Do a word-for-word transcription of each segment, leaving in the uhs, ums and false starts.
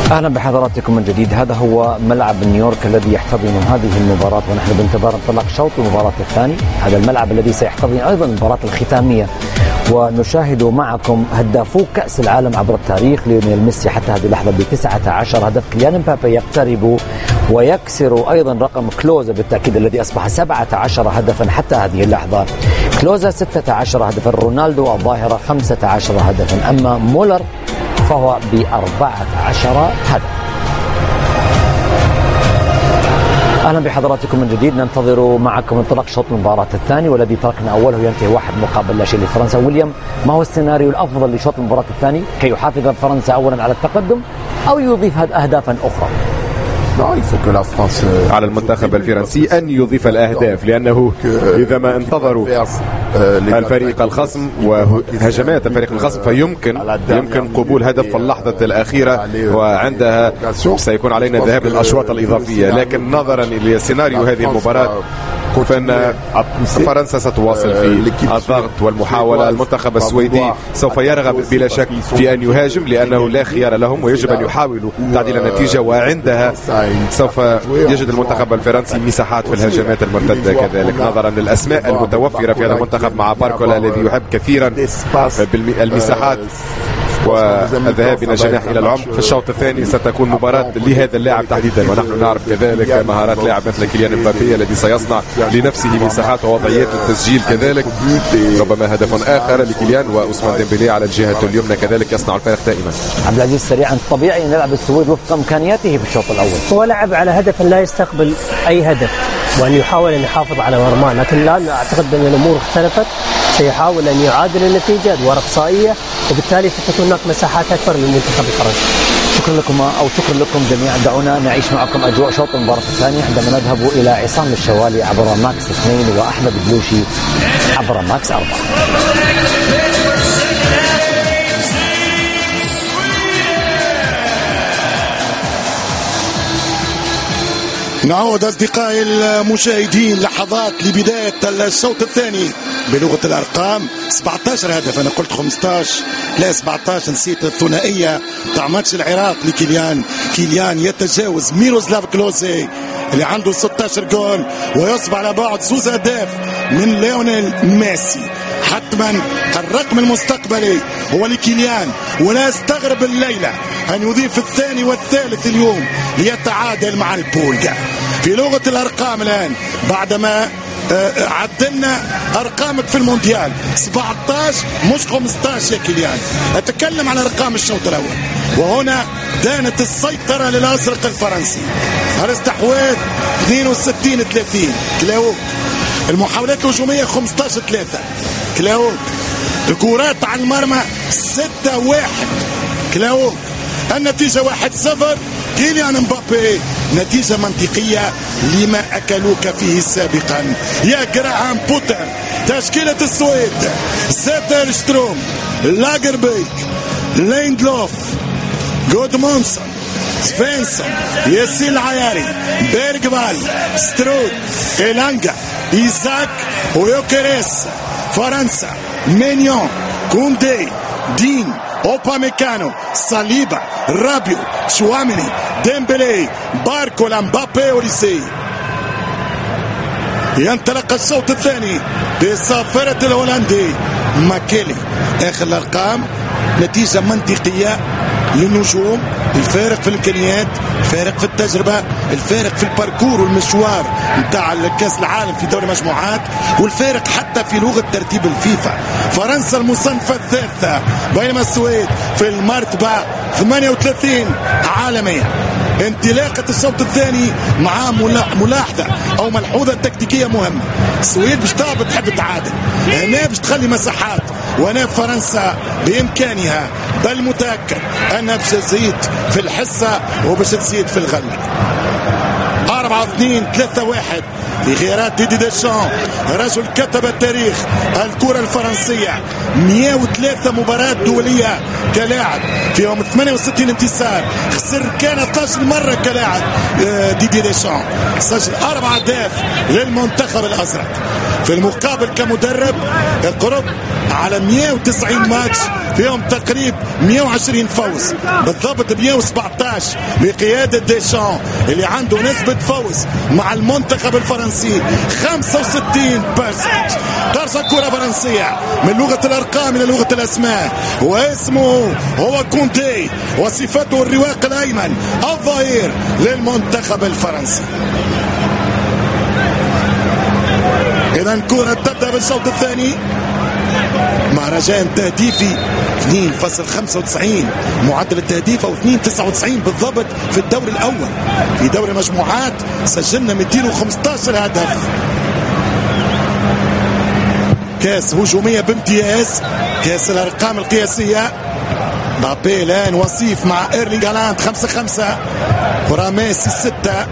أهلا بحضراتكم من جديد. هذا هو ملعب نيويورك الذي يحتضن هذه المباراة، ونحن بانتظار انطلاق شوط المباراة الثاني. هذا الملعب الذي سيحتضن أيضا المباراة الختامية، ونشاهد معكم هدافو كأس العالم عبر التاريخ ليونيل ميسي حتى هذه اللحظة بتسعة عشر هدف. كيليان امبابي يقترب ويكسر أيضا رقم كلوزا بالتأكيد الذي أصبح سبعة عشر هدفا حتى هذه اللحظة. كلوزا ستة عشر هدفا، رونالدو الظاهرة خمسة عشر هدفا، أما مولر فهو بأربعة عشر هدف. أهلا بحضراتكم من جديد. ننتظر معكم انطلاق شوط المباراة الثاني، والذي تركنا أوله ينتهي واحد مقابل لا شيء لفرنسا. ويليام، ما هو السيناريو الأفضل لشوط المباراة الثاني كي يحافظ فرنسا أولا على التقدم أو يضيف أهدافا أخرى؟ على المنتخب الفرنسي أن يضيف الأهداف، لأنه إذا ما انتظروا الفريق الخصم وهجمات الفريق الخصم فيمكن يمكن قبول هدف في اللحظة الأخيرة، وعندها سيكون علينا الذهاب للأشواط الإضافية. لكن نظرا لسيناريو هذه المباراة فإن فرنسا ستواصل في الضغط والمحاولة. المنتخب السويدي سوف يرغب بلا شك في أن يهاجم، لأنه لا خيار لهم ويجب أن يحاولوا تعديل النتيجة، وعندها سوف يجد المنتخب الفرنسي مساحات في الهجمات المرتدة كذلك، نظرا للأسماء المتوفرة في هذا المنتخب مع باركولا الذي يحب كثيرا بالمساحات والذهاب من الجناح إلى العمق. في الشوط الثاني ستكون مباراة لهذا اللاعب تحديدا، ونحن نعرف كذلك مهارات لاعب مثل كيليان امبابي الذي سيصنع لنفسه مساحات ووضعيات التسجيل كذلك. ربما هدف آخر لكيليان، وأوسمان ديمبلي على الجهة اليمنى كذلك يصنع الفارق دائما. عبد العزيز سريعا، طبيعي أن يلعب السويد وفق إمكانياته في الشوط الأول. هو لعب على هدف لا يستقبل أي هدف، وأن يحاول أن يحافظ على مرماه، لكن الآن أعتقد أن الأمور اختلفت. سيحاول أن يعادل النتيجة أدوار إقصائية، وبالتالي ستكون هناك مساحات أكبر للمنتخب الفرنسي. شكرا لكم أو شكرا لكم جميعا. دعونا نعيش معكم أجواء شوط المباراة الثانية عندما نذهب إلى عصام الشوالي عبر ماكس اثنين وأحمد بلوشي عبر ماكس أربعة. نعود أصدقائي المشاهدين لحظات لبداية الشوط الثاني بلغة الأرقام. سبعة عشر هدف، أنا قلت خمسة عشر لا سبعة عشر، نسيت الثنائية تاع ماتش العراق لكيليان. كيليان يتجاوز ميروسلاف كلوزي اللي عنده ستة عشر جول، ويصبح على بعد زوز أهداف من ليونيل ميسي. حتما الرقم المستقبلي هو لكيليان، ولا استغرب الليلة أن يضيف الثاني والثالث اليوم ليتعادل مع البولجا في لغة الأرقام. الآن بعدما عدلنا أرقامك في المونديال سبعة عشر مش خمسة عشر يا كيليان، أتكلم عن أرقام الشوط الأول. وهنا دانت السيطرة للأزرق الفرنسي، الاستحواذ اثنين وستين ثلاثين كلاوك، المحاولات الهجومية خمسة عشر ثلاثة كلاوك، الكرات على المرمى ستة واحد كلاوك، النتيجة واحد صفر. كيليان امبابي، نتيجة منطقية لما أكلوك فيه سابقا يا جراهام بوتر. تشكيلة السويد: زيترشتروم، لاجربيك، ليندلوف، جودمونسون، سفينسون، ياسين العياري، بيرغفال، سترود، إيلانجا، إيزاك ويوكريس. فرنسا: مينيون، كوندي، دين، أوباميكانو، صليبا، رابيو، شواميني، ديمبلي، باركولا، مبابي، أوليسي. ينطلق الشوط الثاني بصافرة الهولندي ماكيلي. آخر الأرقام، نتيجة منطقية للنجوم، الفارق في الإمكانيات، الفارق في التجربة، الفارق في الباركور والمشوار نتاع الكاس العالم في دوري مجموعات، والفارق حتى في لغة ترتيب الفيفا. فرنسا المصنفة الثالثة، بينما السويد في المرتبة ثمانية وثلاثين عالميا. انطلاقة الشوط الثاني مع ملاحظة أو ملحوظة تكتيكية مهمة. السويد باش تهبط تحب تعادل، هنا باش تخلي مساحات، وهنا فرنسا بإمكانها بل متأكد أنها باش تزيد في الحصة وباش تزيد في الغلة. أربعة اثنين ثلاثة واحد في خيارات ديدي ديشان، رجل كتب التاريخ الكرة الفرنسية. مئة وثلاثة مباريات دولية كلاعب، فيهم ثمانية وستين انتصار، خسر كان اثنتي عشرة مرة كلاعب. ديدي ديشان سجل أربع أهداف للمنتخب الأزرق. في المقابل كمدرب القرب على مئة وتسعين ماتش فيهم تقريب مئة وعشرين فوز، بالضبط مئة وسبعطعش بقيادة ديشان اللي عنده نسبة فوز مع المنتخب الفرنسي خمسة وستين بالمئة. ترجع كرة فرنسية من لغة الأرقام إلى لغة الأسماء، واسمه هو كونتي وصفته الرواق الأيمن الظهير للمنتخب الفرنسي. إذا كرة تبدأ بالشوط الثاني، مهرجان تهديفي اثنين فاصلة خمسة وتسعين معدل التهديف او اثنين فاصلة تسعة وتسعين بالضبط في الدوري الاول. في دوري مجموعات سجلنا مئتين وخمسطعش هدف. كاس هجوميه بامتياز، كاس الارقام القياسيه. مبابي الان وصيف مع ايرلينغ هالاند خمسة خمسة وراميسي ستة.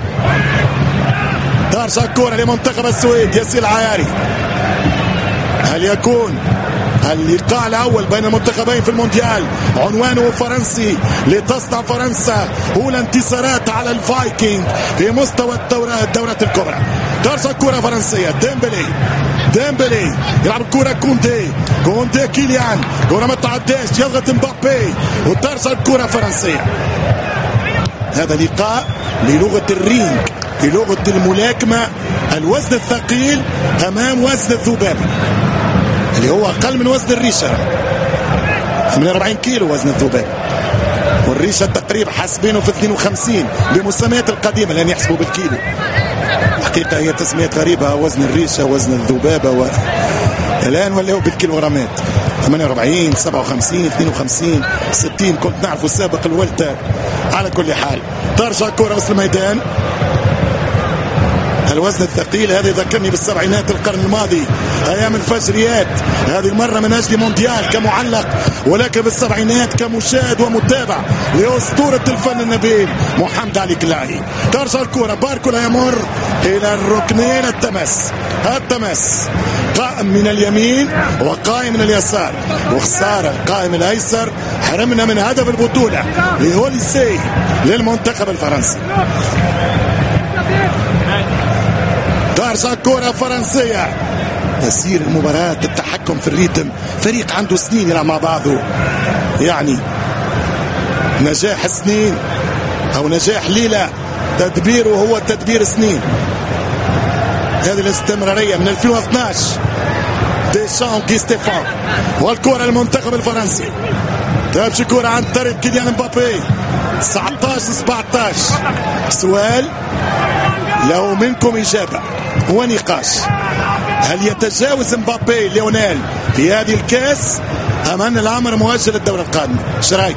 ترجع الكرة لمنتخب السويد. ياسين العياري، هل يكون اللقاء الأول بين المنتخبين في المونديال عنوانه فرنسي لتصنع فرنسا أولى انتصارات على الفايكنج في مستوى الدورة الدورة الكبرى؟ ترجع كرة فرنسية. ديمبلي ديمبلي يلعب الكرة كونتي كونتي كيليان، كرة ما تعداش، يضغط مبابي وترجع الكرة فرنسية. هذا لقاء للغة الرينج، للغة الملاكمة، الوزن الثقيل أمام وزن الذباب اللي هو أقل من وزن الريشة، ثمانية وأربعين كيلو وزن الذباب، والريشة تقريبا حاسبينه في اثنين وخمسين بمسميات القديمة لأن يحسبوا بالكيلو. حقيقة هي تسميات غريبة، وزن الريشة وزن الذبابة و... الآن ولاو بالكيلوغرامات ثمانية وأربعين سبعة وخمسين اثنين وخمسين ستين كنت نعرفوا السابق الولتة. على كل حال ترجع كرة وسط الميدان. الوزن الثقيل هذا ذكرني بالسبعينات القرن الماضي، ايام الفجريات، هذه المره من اجل مونديال كمعلق، ولكن بالسبعينات كمشاهد ومتابع لاسطوره الفن النبيل محمد علي كلاعي. ترجع الكره، باركولا يمر الى الركنين، التمس التمس قائم من اليمين وقائم من اليسار، وخساره القائم الايسر، حرمنا من هدف البطوله لهوليسي للمنتخب الفرنسي. ترجع كرة فرنسية. تسير المباراة، التحكم في الريتم، فريق عنده سنين يلعب مع بعضه، يعني نجاح سنين أو نجاح ليلة، تدبيره هو تدبير سنين. هذه الاستمرارية من ألفين واثناعش ديشان كي ستيفان. والكرة المنتخب الفرنسي، تمشي كرة عن طريق كيليان مبابي تسعطعش سبعطعش. سؤال لو منكم إجابة ونقاش، هل يتجاوز مبابي ليونيل في هذه الكاس أم أن الأمر مؤجل للدورة القادمة؟ ايش رايك؟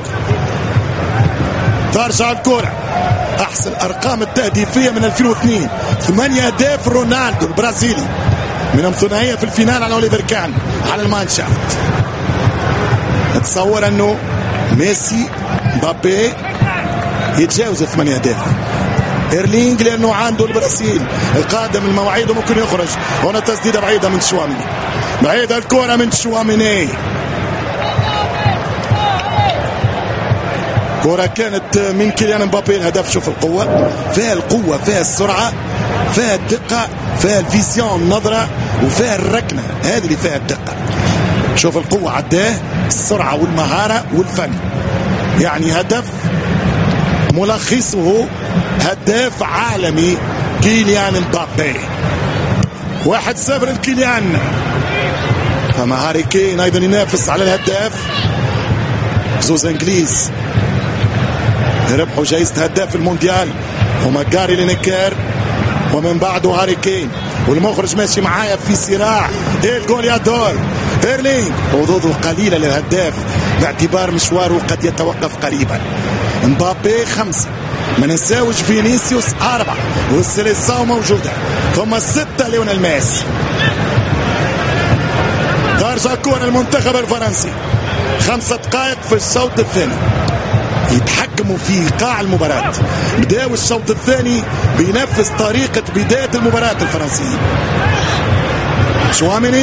ترجع الكرة، أحسن أرقام التهديفية من ألفين واثنين، ثمانية أهداف رونالدو البرازيلي، منهم ثنائية في الفينال على أوليفر كان على المانشافت. نتصور أنه ميسي مبابي يتجاوز ثمانية أهداف. إيرلينغ لأنه عنده البرازيل القادم المواعيد وممكن يخرج. هنا تسديدة بعيدة من شواميني، بعيدة الكرة من شواميني، كرة كانت من كيليان مبابي. الهدف، شوف القوة، فيها القوة، فيها السرعة، فيها الدقة، فيها الفيزيون، النظرة، وفيها الركنة، هذه اللي فيها الدقة. شوف القوة عداه، السرعة والمهارة والفن، يعني هدف ملخصه هداف عالمي كيليان مبابي. واحد صفر الكيليان. فما هاري كين ايضا ينافس على الهداف. زوز انجليز ربحوا جائزة هداف المونديال، هما جاري لينيكر ومن بعده هاري كين، والمخرج ماشي معايا في صراع. ايه الجول يا دور ايرلينغ، حظوظه قليلة للهداف باعتبار مشواره قد يتوقف قريبا. مبابي خمسة، ما ننساوش فينيسيوس أربعة، والسيليساو موجودة، ثم ستة ليونيل ميسي. ترجع كرة المنتخب الفرنسي، خمسة دقائق في الشوط الثاني، يتحكموا في قاع المباراة. بداوا الشوط الثاني بنفس طريقة بداية المباراة الفرنسيين. شواميني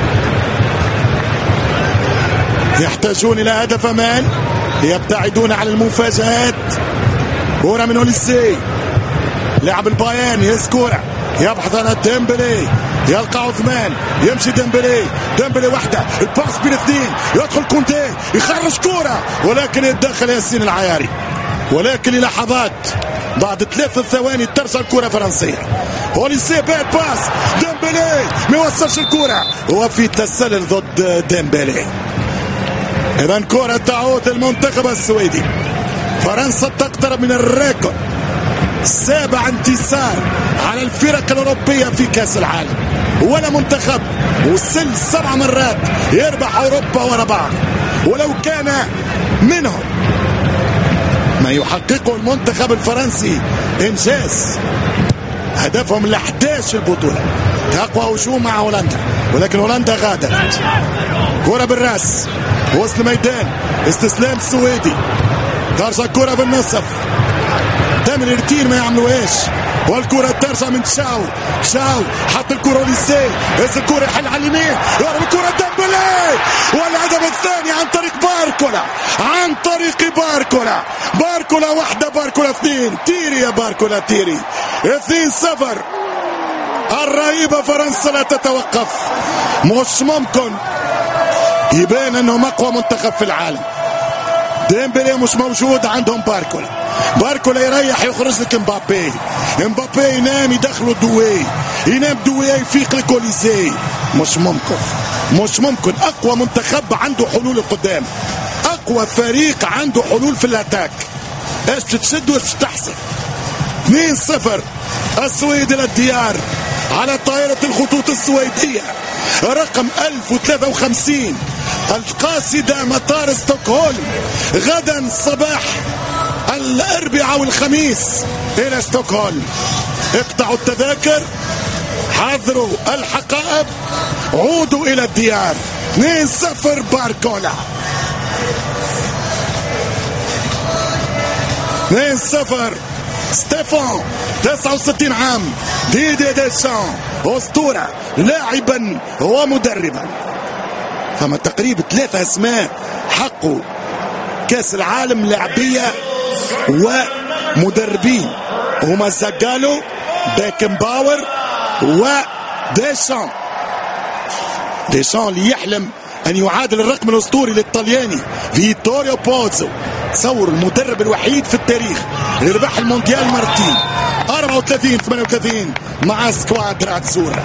يحتاجون إلى هدف أمان، يبتعدون عن المفاجآت. كرة من أوليسي، لاعب البايرن يسكر، يبحث عن ديمبلي، يلقى عثمان، يمشي ديمبلي، ديمبلي وحده، الباس بين اثنين، يدخل كونتي، يخرج كوره ولكن يتدخل ياسين العياري. ولكن للحظات بعد ثلاث ثواني ترجع الكره فرنسيه. اوليسي باد باس، ديمبلي ما يوصلش الكره، هو في تسلل ضد ديمبلي. اذا كره تعود المنتخب السويدي. فرنسا تقترب من الريكورد، سابع انتصار على الفرق الأوروبية في كأس العالم، ولا منتخب وصل سبع مرات يربح أوروبا ورا بعض. ولو كان منهم ما يحققه المنتخب الفرنسي إنجاز، هدفهم ال إحدى عشر البطولة، أقوى هجوم مع هولندا، ولكن هولندا غادرت. كرة بالراس وسط الميدان، استسلام السويدي، ترجع كرة بالنصف، دائما الروتين ما يعملوهاش، والكرة ترجع من تشاو، تشاو حط الكرة وليسي، هز الكرة يحل على اليمين، يضرب الكرة ديمبلي، والهدف الثاني عن طريق باركولا، عن طريق باركولا، باركولا واحدة باركولا اثنين، تيري يا باركولا تيري، اثنين صفر. الرهيبة فرنسا لا تتوقف، مش ممكن يبان انهم اقوى منتخب في العالم. ديمبلي مش موجود، عندهم باركولا، باركولا يريح يخرج لك مبابي، مبابي ينام يدخلوا دوي، ينام دوي يفيق لكوليزي. مش ممكن، مش ممكن. اقوى منتخب عنده حلول القدام، اقوى فريق عنده حلول في الاتاك. ايش بتشد وايش بتحسب؟ اثنين صفر السويد الى الديار على طائرة الخطوط السويدية رقم ألف وثلاثة وخمسين القاصدة مطار ستوكهولم غدا صباح الأربعاء والخميس إلى ستوكهولم. اقطعوا التذاكر، حضروا الحقائب، عودوا إلى الديار. اثنين صفر باركولا، اثنين صفر ستيفان تسعة وستين عام، ديدي ديشان أسطورة لاعبا ومدربا. فما تقريبا ثلاثة اسماء حقوا كاس العالم لاعبية ومدربين، هما زاغالو، بيكن باور وديشان. ديشان اللي يحلم أن يعادل الرقم الأسطوري للطلياني فيتوريو بوزو. تصور المدرب الوحيد في التاريخ اللي ربح المونديال مرتين، أربعة وثلاثين ثمانية وثلاثين مع سكواد راتسورا.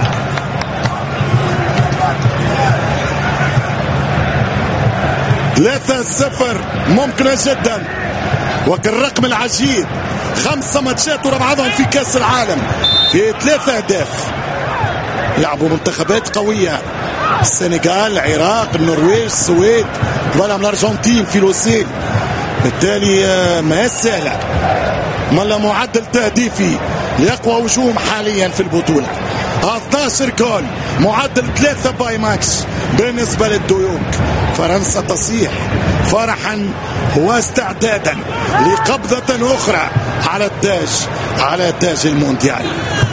ثلاثة صفر ممكنة جدا، وكالرقم العجيب خمسة ماتشات ورا بعضهم في كأس العالم في ثلاثة أهداف. لعبوا منتخبات قوية، السنغال، العراق، النرويج، السويد، قبلهم الأرجنتين في لوسيل. بالتالي ما هي سهلة. ملا معدل تهديفي لأقوى هجوم حاليا في البطولة، اثني عشر جول، معدل ثلاثة باي ماتش بالنسبة للديونج. فرنسا تصيح فرحا واستعدادا لقبضة أخرى على التاج، على تاج المونديال.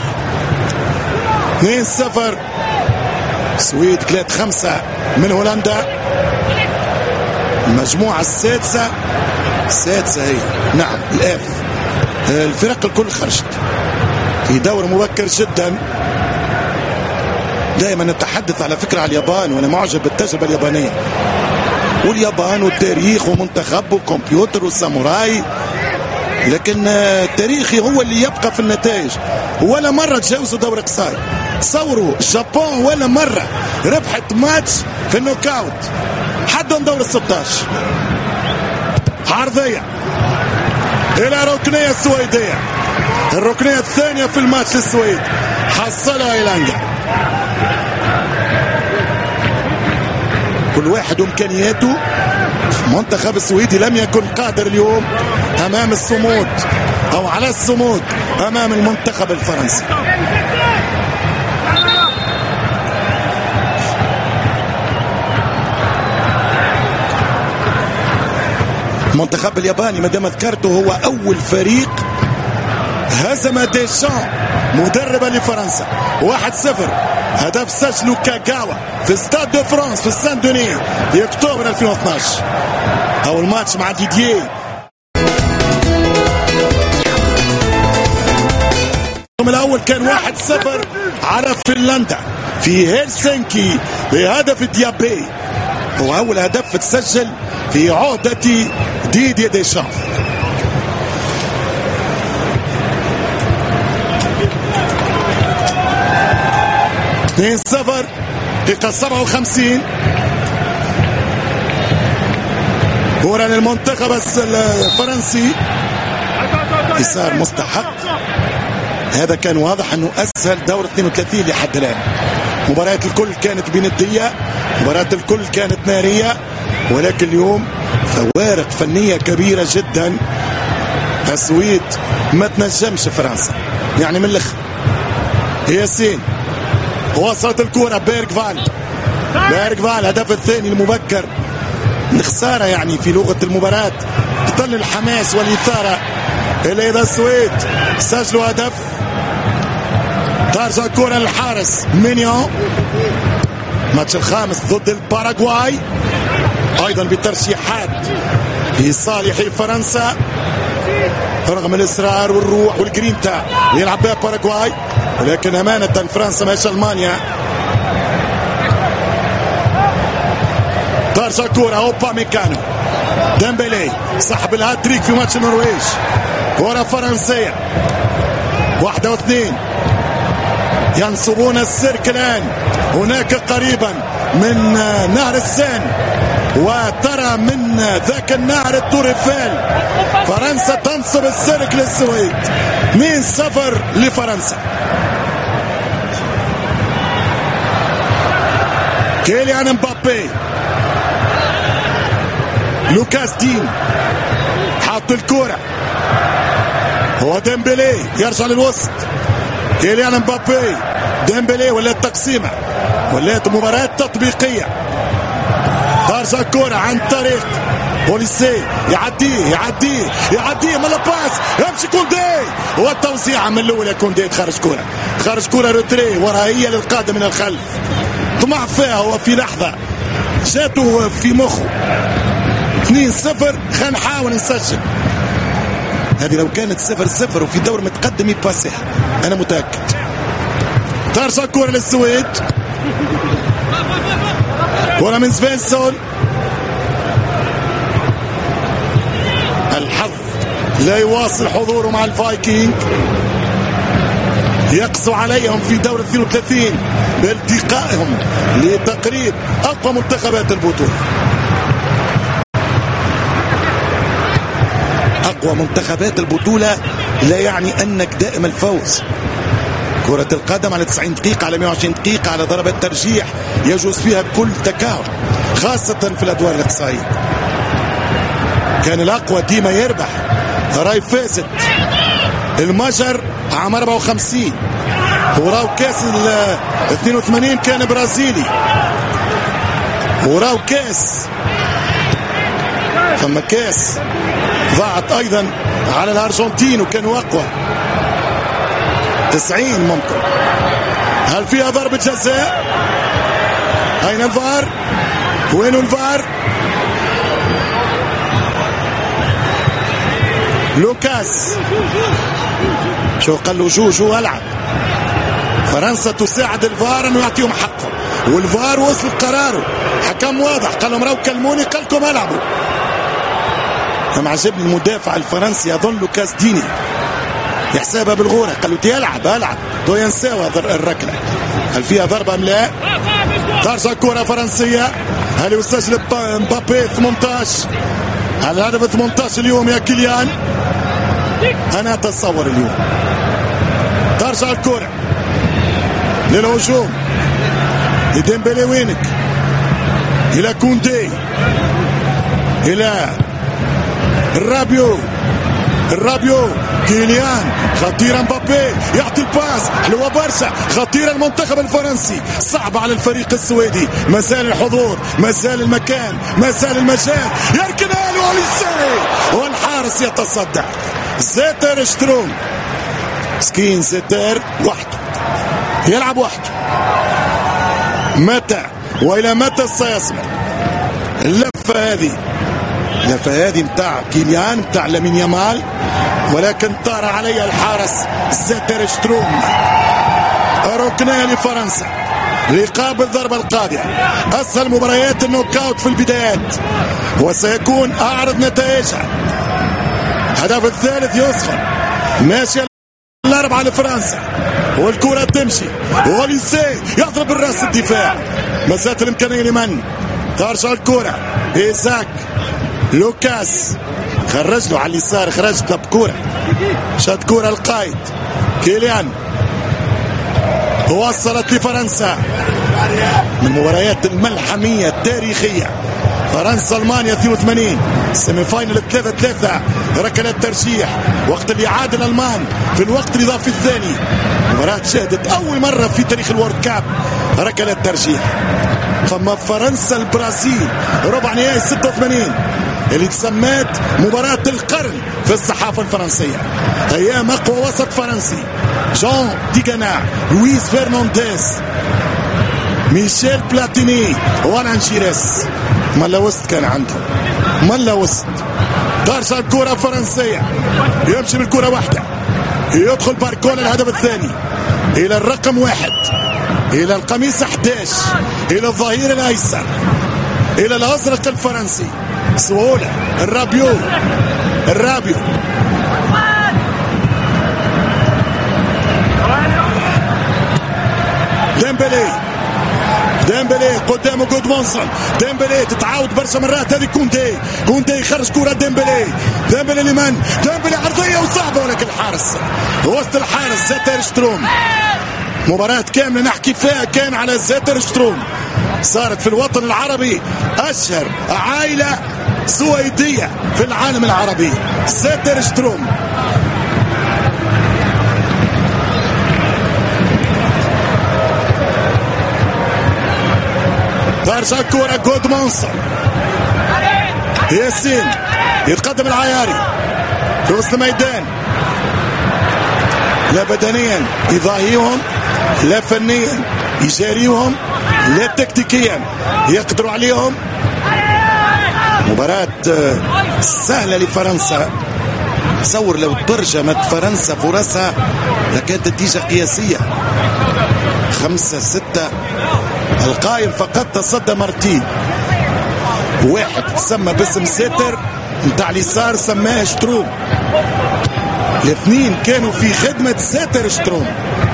اثنين صفر السويد، ثلاثة خمسة من هولندا. المجموعة السادسة، السادسة هي نعم الآف. الفرق الكل خرجت في دور مبكر جدا. دائما نتحدث على فكرة على اليابان، وأنا معجب بالتجربة اليابانية، واليابان والتاريخ ومنتخب وكمبيوتر وساموراي، لكن تاريخي هو اللي يبقى في النتائج. ولا مرة تجاوزوا دور قصير. تصوروا اليابان ولا مرة ربحت ماتش في النوك اوت حدهم دور الستاشر. عرضية إلى ركنية السويدية، الركنية الثانية في الماتش للسويد، حصلها إيلانجا. كل واحد وإمكانياته. منتخب السويدي لم يكن قادر اليوم أمام الصمود أو على الصمود أمام المنتخب الفرنسي. المنتخب الياباني ما دام ذكرته هو أول فريق هزم ديشان مدربا لفرنسا واحد صفر. هدف سجله كاغاوا في ستاد دو فرانس في السان دوني في اكتوبر ألفين واثناشر. أول ماتش مع ديدييه اليوم الأول كان واحد صفر على فنلندا في هلسنكي بهدف ديابي، هو أول هدف تسجل في عهدة ديدي ديشام. اثنين صفر دقيقة سبعة وخمسين. كرة للمنتخب الفرنسي، يسار مستحق. هذا كان واضح انه اسهل دور اثنين وثلاثين لحد الان. مباريات الكل كانت بندية، مباريات الكل كانت نارية، ولكن اليوم فوارق فنية كبيرة جدا. السويد ما تنجمش فرنسا يعني من الاخر. ياسين وصلت الكرة بيرغفال، بيرغفال هدف الثاني المبكر. الخسارة يعني في لغة المباراة تظل الحماس والإثارة إلى إذا السويد سجلوا هدف. ترجع الكرة للحارس مينيون. ماتش الخامس ضد الباراغواي أيضا بترشيحات لصالح فرنسا رغم الإصرار والروح والجرينتا يلعب بها باراغواي، ولكن أمانة فرنسا ماهيش ألمانيا. ترجع الكرة أوبا ميكانو، ديمبلي صاحب الهاتريك في ماتش النرويج. كرة فرنسية واحدة واثنين، ينصبون السيرك الآن هناك قريبا من نهر السين، وترى من ذاك النهر التوريفيل. فرنسا تنصب السيرك للسويد. اثنين صفر لفرنسا. كيليان مبابي، لوكاس دين حاط الكرة، هو ديمبلي يرجع للوسط. كيليان مبابي، ديمبلي، ولات تقسيمة، ولات مباراة تطبيقية. ترجع الكرة عن طريق بوليسي، يعديه يعديه يعديه من الباس، يمشي كوندي، والتوزيع من الاول كوندي تخرج كرة، تخرج كرة روتري ورائية للقادم من الخلف. طمع فيها هو في لحظة جاته في مخه. اثنين صفر، خلينا نحاول نسجل. هذه لو كانت صفر صفر وفي دور متقدم يباسيها انا متأكد. ترجع كرة للسويد، كرة من سفينسون. الحظ لا يواصل حضوره مع الفايكينج، يقسو عليهم في دور اثنين وثلاثين بالتقائهم لتقريب اقوى منتخبات البطولة. اقوى منتخبات البطولة لا يعني انك دائم الفوز. كرة القدم على تسعين دقيقة، على مئة وعشرين دقيقة، على ضربة ترجيح يجوز فيها كل تكهن، خاصة في الادوار الاقصائية. كان الاقوى ديما يربح. راي فاسد المجر عام أربعة وخمسين، وراو كاس ال اثنين وثمانين كان برازيلي، وراو كاس ثم كاس ضاعت ايضا على الارجنتين وكانوا اقوى. تسعين ممكن. هل فيها ضربة جزاء؟ اين الفار؟ وين الفار؟ لوكاس شو قال له؟ جوجو العب. فرنسا تساعد الفار انه يعطيهم حقهم، والفار وصل قراره، حكم واضح قال لهم راهو كلموني، قال لكم العبوا. انا عجبني المدافع الفرنسي اظن لوكاس ديني يحسبها بالغوره، قال له تيلعب العب تو ينساوها الركله. هل فيها ضربه ام لا؟ ترجع كره فرنسيه. هل يسجل مبابي ثمانية عشر؟ هل هدف ثمانية عشر اليوم يا كيليان؟ انا اتصور اليوم. ترجع الكره للهجوم لديمبلي، وينك؟ الى كوندي، الى الرابيو، الرابيو كيليان، خطيرة مبابي يعطي الباس، حلوة برشا، خطيرة المنتخب الفرنسي، صعبة على الفريق السويدي. مازال الحضور، مازال المكان، مازال المجال، يركنها له أوليسي، والحارس يتصدى. زيتر شتروم، سكين زيتر وحده يلعب وحده. متى وإلى متى سيصمد اللفة هذه لفة هذه متاع كيليان متاع لامين يامال، ولكن طار عليها الحارس زيترشتروم. ركنية لفرنسا لقابل الضربة القاضية. أسهل مباريات النوك اوت في البدايات وسيكون أعرض نتائجها. الهدف الثالث يسخن، ماشي الأربعة لفرنسا والكرة تمشي، وليسي يضرب الراس الدفاع. مسات الإمكانية لمن؟ ترجع الكرة إيزاك لوكاس، خرج له على اليسار، خرج له بكرة، شاد كرة القائد كيليان، وصلت لفرنسا من مباريات الملحمية التاريخية. فرنسا ألمانيا اثنين وثمانين سيمي فاينل ثلاثة ثلاثة، ركلات ترجيح وقت اللي عاد الألمان في الوقت الإضافي الثاني. مباراة شهدت أول مرة في تاريخ الورد كاب ركلات ترجيح. ثم فرنسا البرازيل ربع نهائي ستة وثمانين اللي تسمت مباراة القرن في الصحافة الفرنسية. أيام أقوى وسط فرنسي، جان ديغانا، لويس فرنانديز، ميشيل بلاتيني، والان جيريس. ملا وسط كان عندهم، ملا وسط. ترجع الكرة فرنسية، يمشي بالكرة واحدة، يدخل باركولا الهدف الثاني إلى الرقم واحد، إلى القميص أحد عشر، إلى الظهير الأيسر، إلى الأزرق الفرنسي. سهولة الرابيو، الرابيو ديمبلي، ديمبلي قدامه جودمونسون، ديمبلي تتعاود برشا مرات هذه. كوندي، كوندي يخرج كرة ديمبلي، ديمبلي لمن؟ ديمبلي عرضية وصعبة ولكن الحارس وسط الحارس زيترشتروم. مباراة كاملة نحكي فيها كان على زيترشتروم. صارت في الوطن العربي أشهر عائلة سويدية في العالم العربي، زيترشتروم. ترجع الكرة جودمونسون، ياسين يتقدم العياري في وسط الميدان. لا بدنيا يضاهيهم، لا فنيا يجاريهم، لا تكتيكيا يقدروا عليهم. مباراة سهلة لفرنسا. تصور لو ترجمت فرنسا فرصها لكانت نتيجة قياسية خمسة ستة. القائم فقط تصدى مرتين، واحد تسمى باسم ساتر نتاع اليسار سماه شتروم، الاثنين كانوا في خدمة ساتر شتروم.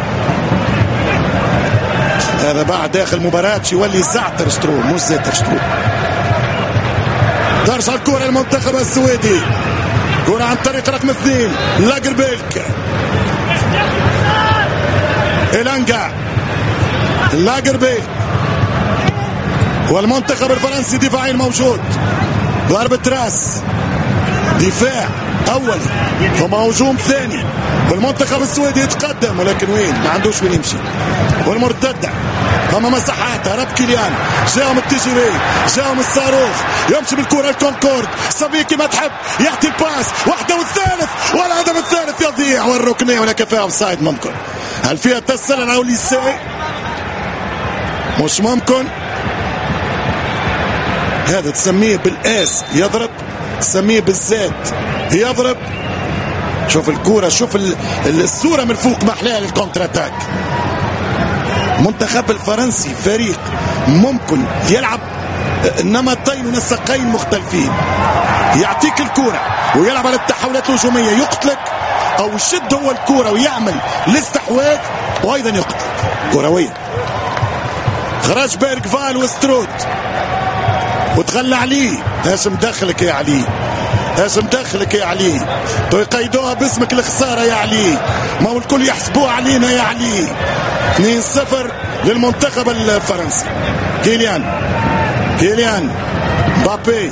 هذا بعد داخل مباراة يولي زعتر شتروم مش زاتر شتروم. ترجع الكرة المنتخب السويدي، كرة عن طريق رقم اثنين لاجربيلك، إلانجا، لاجربيلك والمنتخب الفرنسي دفاعي موجود. ضربة راس، دفاع أولي ثم هجوم ثاني، والمنتخب السويدي يتقدم ولكن وين؟ ما عندوش وين يمشي. والمرتدة ثم مساحات، هرب كيليان، جاهم التجري، جاهم الصاروخ، يمشي بالكرة الكونكورد، صبيكي ما تحب يعطي الباس، واحدة والثالث، والهدف الثالث يضيع، والركنية ولكن فيها اوفسايد. ممكن هل فيها تسلل أو ليسي؟ مش ممكن. هذا تسميه بالاس يضرب، تسميه بالزيت يضرب. شوف الكورة، شوف الصورة من فوق محلاها للكونتر اتاك. المنتخب الفرنسي فريق ممكن يلعب نمطين ونسقين مختلفين، يعطيك الكورة ويلعب على التحولات الهجومية، يقتلك او يشد هو الكورة ويعمل الاستحواذ وايضا يقتلك كرويا. خرج بيرغ فال وستروت وتغلى عليه. هاشم داخلك يا علي، هاشم داخلك يا علي، يقيدوها باسمك الخسارة يا علي، ما هو الكل يحسبوها علينا يا علي. اثنين صفر للمنتخب الفرنسي. كيليان، كيليان مبابي،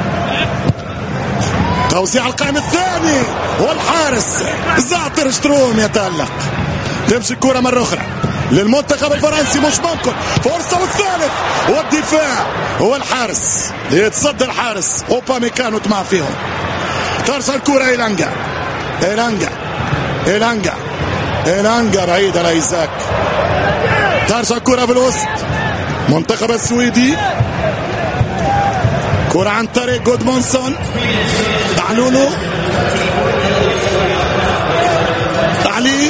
توزيع القائم الثاني والحارس زعتر شتروم يتألق. تمشي الكرة مرة أخرى للمنتخب الفرنسي، مش ممكن، فرصة والثالث، والدفاع هو الحارس يتصدى الحارس أوباميكانو مع فيهم. ترجع الكرة إيلانجا، إيلانجا، إيلانجا، إيلانجا بعيد على إيزاك. ترجع الكرة بالوسط، منتخب السويدي كرة عن طريق جودمونسون. علولو علي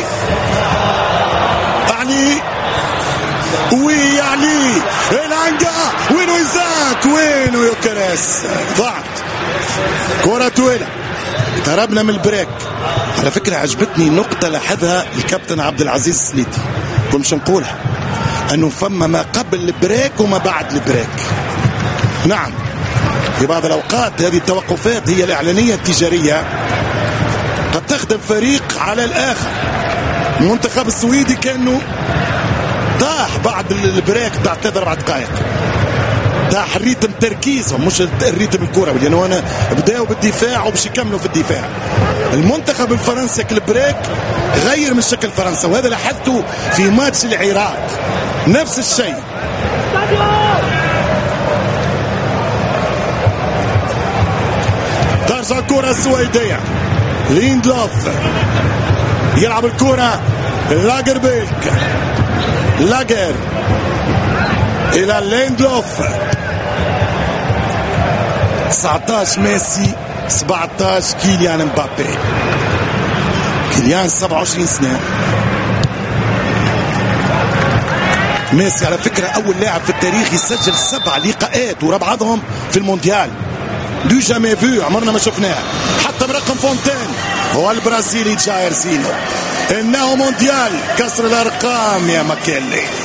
علي وي علي العنقة وينو إيزاك وينو يوكريس ضاعت كرة طويلة. قربنا من البريك. على فكرة عجبتني نقطة لاحظها الكابتن عبد العزيز السليتي كنت نقولها أنه فما ما قبل البريك وما بعد البريك. نعم في بعض الأوقات هذه التوقفات هي الإعلانية التجارية قد تخدم فريق على الآخر. المنتخب السويدي كانوا طاح بعد البريك تاع ثلاث أربع دقائق طاح الريتم تركيزهم مش الريتم الكروي لأنه أنا بداوا بالدفاع وباش يكملوا في الدفاع. المنتخب الفرنسي كالبريك غير من شكل فرنسا وهذا لاحظته في ماتش العراق نفس الشيء. ترجع الكرة السويدية ليندلوف يلعب الكرة لاجربيك لاجر إلى ليندلوف. تسعة عشر ميسي سبعة عشر كيليان مبابي. كيليان سبعة وعشرين سنة. ميسي على فكرة أول لاعب في التاريخ يسجل سبع لقاءات ورا بعضهم في المونديال. دو جامي فيو عمرنا ما شفناها حتى برقم فونتين. هو البرازيلي جاير زينو. إنه مونديال كسر الأرقام يا ماكيلي.